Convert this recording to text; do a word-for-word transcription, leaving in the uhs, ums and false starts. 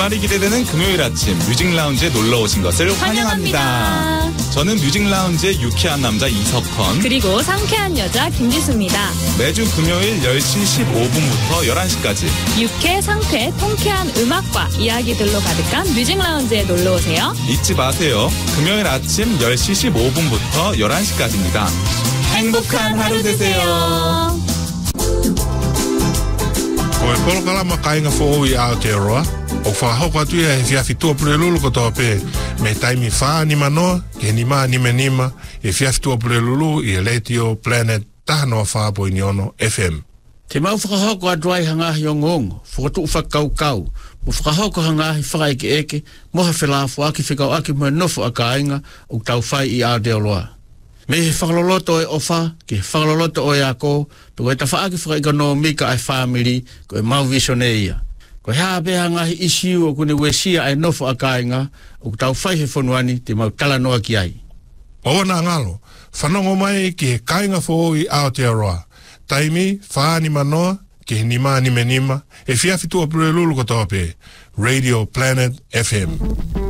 주말이 기대되는 금요일 아침 뮤직 라운지에 놀러 오신 것을 환영합니다. 환영합니다. 저는 뮤직 라운지의 유쾌한 남자 이석헌 그리고 상쾌한 여자 김지수입니다. 매주 금요일 열 시 십오 분부터 열한 시까지 유쾌, 상쾌, 통쾌한 음악과 이야기들로 가득한 뮤직 라운지에 놀러 오세요. 잊지 마세요. 금요일 아침 열 시 십오 분부터 열한 시까지입니다. 행복한 하루 되세요. Koe polokala makainga fo i Aotearoa. O whahoko atu ia he whiawhitua purelulu ko tope me taimi wha ni mano, ke ni maa ni me nima, e whiawhitua purelulu i Radio Planet tahanoa wha po ni ono F M. Te mau whakahoko adwai hangahi o ngongo, whakatu whakaukau, mo whakahoko hangahi whakaeke eke, moha whelaafu aki whikau aki mo nofo a kāinga o tau whai i Aotearoa. Me he whakaloloto e ofa, ke whakaloloto o eako, pe koe ta whaaki whakaikano mika ai whamiri, koe mau visione ia. Koe haa beha ngahi isiu o kune wesia ai nofo a kāinga, o tau whai he whonuani te mau talanoa ki ai. Owana ngalo, whanongo mai ki he kāinga fo i Aotearoa. Taimi, whaani manoa, ki he nima ni me nima, e whiawhitua purelulu ko tope, Radio Planet F M.